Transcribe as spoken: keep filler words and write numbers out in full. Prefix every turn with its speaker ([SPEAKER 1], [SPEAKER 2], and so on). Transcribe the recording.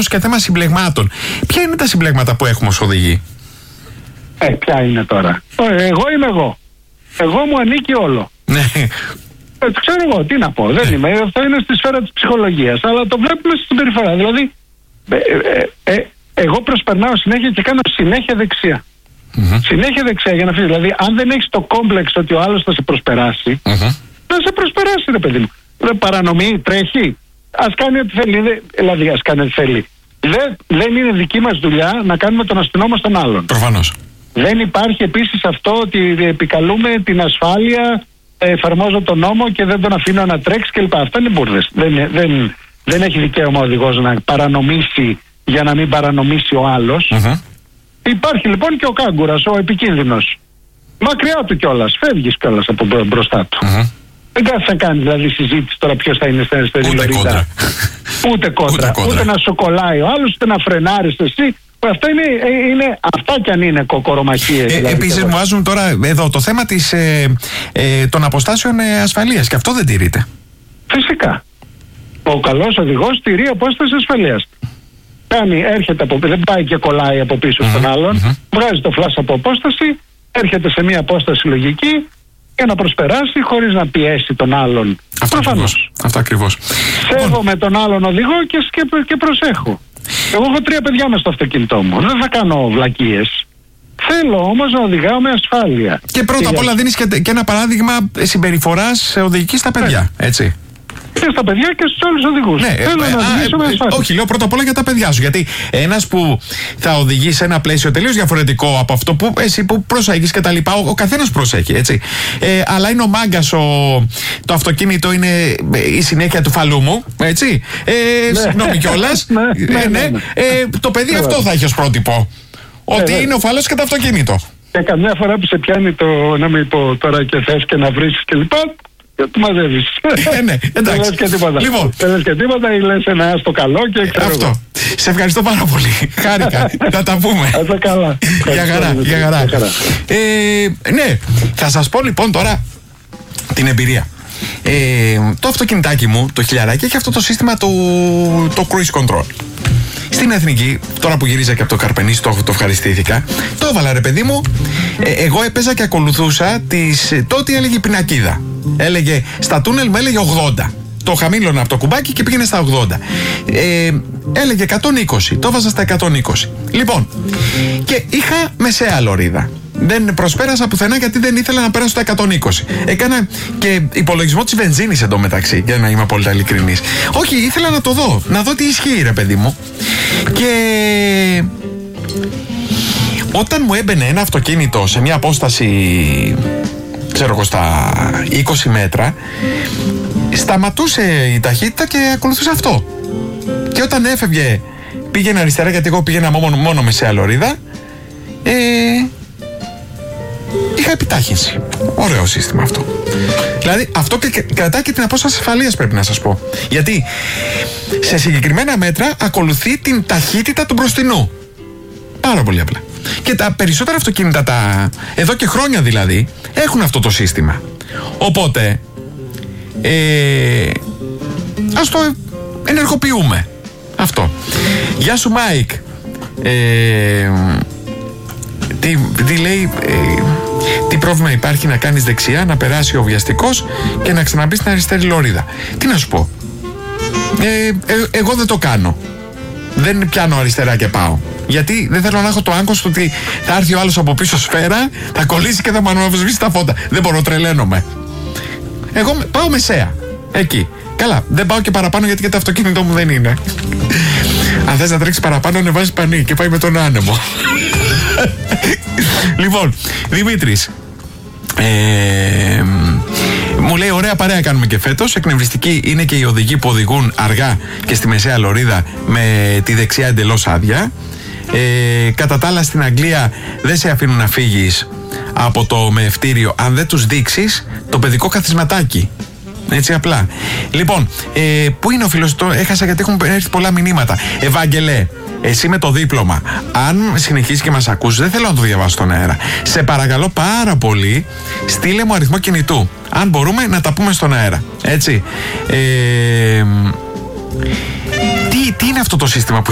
[SPEAKER 1] όμως και θέμα συμπλεγμάτων. Ποια είναι τα συμπλέγματα που έχουμε ως οδηγοί?
[SPEAKER 2] Ε, ποια είναι τώρα? Εγώ είμαι εγώ. Εγώ μου ανήκει όλο.
[SPEAKER 1] Ναι.
[SPEAKER 2] Ε, ξέρω εγώ, τι να πω. Δεν είμαι. Αυτό είναι στη σφαίρα της ψυχολογίας. Αλλά το βλέπουμε στην συμπεριφορά. Δηλαδή, ε, ε, ε, εγώ προσπερνάω συνέχεια και κάνω συνέχεια δεξιά. Mm-hmm. Συνέχεια δεξιά για να φύγει. Δηλαδή, αν δεν έχεις το κόμπλεξ ότι ο άλλος θα σε προσπεράσει, mm-hmm. θα σε προσπεράσει, ρε παιδί μου. Δεν παρανομεί, τρέχει. Ας κάνει ό,τι θέλει. Δηλαδή, ας κάνει ό,τι θέλει. Δεν, δεν είναι δική μας δουλειά να κάνουμε τον αστυνόμο στον άλλον.
[SPEAKER 1] Προφανώς.
[SPEAKER 2] Δεν υπάρχει επίσης αυτό ότι επικαλούμε την ασφάλεια, εφαρμόζω τον νόμο και δεν τον αφήνω να τρέξει κλπ. Αυτά είναι μπουρδες. Δεν, δεν, δεν έχει δικαίωμα ο οδηγός να παρανομήσει για να μην παρανομήσει ο άλλος. Mm-hmm. Υπάρχει λοιπόν και ο κάγκουρας, ο επικίνδυνος. Μακριά του κιόλας. Φεύγεις κιόλας από μπροστά του. Mm-hmm. Δεν κάθεσαι να κάνει δηλαδή συζήτηση τώρα ποιος θα είναι στην αριστερή λωρίδα. Ούτε κόντρα. Ούτε να σου κολλάει ο άλλος, ούτε να φρενάρεις εσύ. Αυτό είναι, είναι, αυτά κι αν είναι κοκορομαχίες.
[SPEAKER 1] Ε,
[SPEAKER 2] δηλαδή,
[SPEAKER 1] επίσης μου βάζουν τώρα εδώ το θέμα της, ε, ε, των αποστάσεων ε, ασφαλείας και αυτό δεν τηρείται.
[SPEAKER 2] Φυσικά. Ο καλός οδηγός τηρεί απόσταση ασφαλείας. Κάνει, έρχεται από, δεν πάει και κολλάει από πίσω mm-hmm. στον άλλον, mm-hmm. βγάζει το φλάσ από απόσταση, έρχεται σε μια απόσταση λογική για να προσπεράσει χωρίς να πιέσει τον άλλον.
[SPEAKER 1] Αυτό ακριβώς. Αυτό ακριβώς.
[SPEAKER 2] Σέβομαι τον άλλον οδηγό και, και, και προσέχω. Εγώ έχω τρία παιδιά μες στο αυτοκίνητό μου. Δεν θα κάνω βλακίες. Θέλω όμως να οδηγάω με ασφάλεια.
[SPEAKER 1] Και πρώτα απ' όλα δίνεις και, και ένα παράδειγμα συμπεριφοράς οδηγικής στα παιδιά, έτσι.
[SPEAKER 2] Και στα παιδιά και στους άλλους οδηγούς.
[SPEAKER 1] Ναι,
[SPEAKER 2] Θέλω
[SPEAKER 1] ε,
[SPEAKER 2] να οδηγήσω με ασφάλεια.
[SPEAKER 1] Όχι, λέω πρώτα απ' όλα για τα παιδιά σου. Γιατί ένας που θα οδηγεί σε ένα πλαίσιο τελείως διαφορετικό από αυτό που εσύ που προσέχεις και τα λοιπά, ο, ο καθένας προσέχει, έτσι. Ε, αλλά είναι ο μάγκας, ο, το αυτοκίνητο είναι η συνέχεια του φαλού μου, έτσι. Ε, ναι. Συγγνώμη κιόλας. ναι, ναι, ναι, ναι. Ε, το παιδί αυτό θα έχει ως πρότυπο. Ότι είναι ο φαλός και το αυτοκίνητο.
[SPEAKER 2] Και καμιά φορά που σε πιάνει το να μην πω τώρα και θες και να βρεις και λοιπά, του μαζεύεις.
[SPEAKER 1] Ε, ναι, εντάξει.
[SPEAKER 2] Δεν λες και τίποτα.
[SPEAKER 1] Λοιπόν.
[SPEAKER 2] Δεν λες και τίποτα ή λες ένα άστο καλό και ξέρω.
[SPEAKER 1] Αυτό. Εγώ. Σε ευχαριστώ πάρα πολύ. Χάρηκα. Θα τα πούμε.
[SPEAKER 2] Αυτό καλά.
[SPEAKER 1] Για χαρά. Για χαρά. Ε, ναι, θα σας πω λοιπόν τώρα την εμπειρία. Ε, το αυτοκινητάκι μου, το χιλιαράκι, έχει αυτό το σύστημα το, το cruise control. Στην Εθνική, τώρα που γυρίζα και από το Καρπενήσι, το, το ευχαριστήθηκα. Το έβαλα ρε παιδί μου. Ε, εγώ έπαιζα και ακολουθούσα τις, τότε έλεγε η πινακίδα. Έλεγε στα τούνελ μου έλεγε ογδόντα. Το χαμήλωνα από το κουμπάκι και πήγαινε στα ογδόντα. Ε, έλεγε εκατόν είκοσι. Το έβαζα στα εκατόν είκοσι. Λοιπόν, και είχα μεσαία λωρίδα. Δεν προσπέρασα πουθενά γιατί δεν ήθελα να πέρασω στα εκατόν είκοσι. Έκανα και υπολογισμό της βενζίνης εντωμεταξύ, για να είμαι απόλυτα ειλικρινής. Όχι, ήθελα να το δω. Να δω τι ισχύει, ρε παιδί μου. Και όταν μου έμπαινε ένα αυτοκίνητο σε μια απόσταση, ξέρω εγώ, στα είκοσι μέτρα, σταματούσε η ταχύτητα και ακολουθούσε αυτό. Και όταν έφευγε, πήγαινε αριστερά, γιατί εγώ πήγαινα μόνο, μόνο μεσαία λωρίδα, ε, είχα επιτάχυνση. Ωραίο σύστημα αυτό. Δηλαδή αυτό και κρατάει και την απόσταση ασφαλείας, πρέπει να σας πω. Γιατί σε συγκεκριμένα μέτρα ακολουθεί την ταχύτητα του μπροστινού. Πάρα πολύ απλά. Και τα περισσότερα αυτοκίνητα, τα, εδώ και χρόνια δηλαδή, έχουν αυτό το σύστημα. Οπότε ε, ας το ενεργοποιούμε. Αυτό. Γεια σου Μάικ. Ε, τι, τι λέει, ε, τι πρόβλημα υπάρχει να κάνεις δεξιά, να περάσει ο βιαστικός και να ξαναμπεί στην αριστερή λωρίδα? Τι να σου πω, ε, ε, εγώ δεν το κάνω. Δεν πιάνω αριστερά και πάω. Γιατί δεν θέλω να έχω το άγκος ότι θα έρθει ο άλλος από πίσω σφαίρα, θα κολλήσει και θα μου αναβοσβήσει τα φώτα. Δεν μπορώ, τρελαίνομαι. Εγώ πάω μεσαία. Εκεί. Καλά, δεν πάω και παραπάνω γιατί και το αυτοκίνητό μου δεν είναι. Αν θες να τρέξεις παραπάνω, ανεβάζεις πανί και πάει με τον άνεμο. Λοιπόν, Δημήτρης, ε, μου λέει ωραία παρέα κάνουμε και φέτος. Εκνευριστική είναι και οι οδηγοί που οδηγούν αργά και στη μεσαία λωρίδα με τη δεξιά εντελώς άδεια. Ε, κατά τα άλλα στην Αγγλία δεν σε αφήνουν να φύγεις από το μεευτήριο αν δεν τους δείξεις το παιδικό καθισματάκι. Έτσι απλά. Λοιπόν, ε, πού είναι ο φίλος? Το έχασα γιατί έχουν έρθει πολλά μηνύματα. Ευάγγελε, εσύ με το δίπλωμα, αν συνεχίσεις και μας ακούς, δεν θέλω να το διαβάσω στον αέρα. Σε παρακαλώ πάρα πολύ, στείλε μου αριθμό κινητού. Αν μπορούμε να τα πούμε στον αέρα. Έτσι. Ε, τι, τι είναι αυτό το σύστημα που